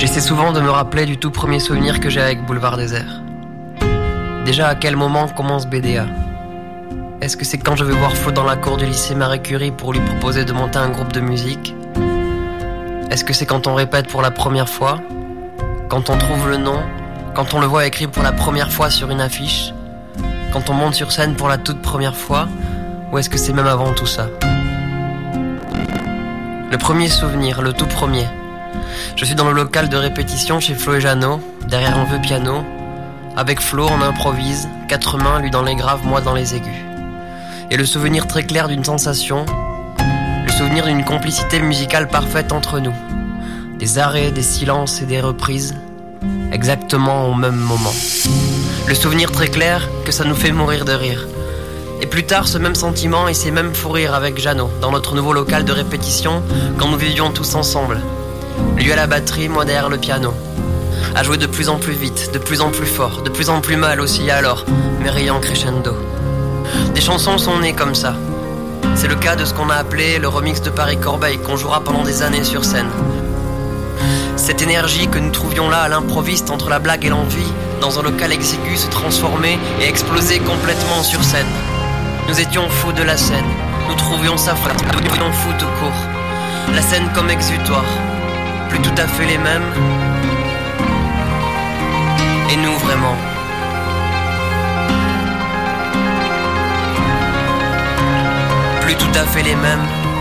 J'essaie souvent de me rappeler du tout premier souvenir que j'ai avec Boulevard Désert. Déjà, à quel moment commence BDA? Est-ce que c'est quand je vais voir Flo dans la cour du lycée Marie Curie pour lui proposer de monter un groupe de musique? Est-ce que c'est quand on répète pour la première fois? Quand on trouve le nom? Quand on le voit écrit pour la première fois sur une affiche? Quand on monte sur scène pour la toute première fois? Ou est-ce que c'est même avant tout ça? Le premier souvenir, le tout premier. Je suis dans le local de répétition chez Flo et Jeannot, derrière un vieux piano. Avec Flo, on improvise, 4 mains, lui dans les graves, moi dans les aigus. Et le souvenir très clair d'une sensation, le souvenir d'une complicité musicale parfaite entre nous. Des arrêts, des silences et des reprises, exactement au même moment. Le souvenir très clair que ça nous fait mourir de rire. Et plus tard, ce même sentiment et ces mêmes fous rires avec Jeannot, dans notre nouveau local de répétition, quand nous vivions tous ensemble. Lui à la batterie, moi derrière le piano. À jouer de plus en plus vite, de plus en plus fort, de plus en plus mal aussi alors, mais riant crescendo. Des chansons sont nées comme ça. C'est le cas de ce qu'on a appelé le remix de Paris-Corbeil, qu'on jouera pendant des années sur scène. Cette énergie que nous trouvions là à l'improviste entre la blague et l'envie, dans un local exigu, se transformer et exploser complètement sur scène. Nous étions fous de la scène, nous trouvions ça frais, nous étions fous tout court. La scène comme exutoire, plus tout à fait les mêmes. Et nous vraiment. Plus tout à fait les mêmes.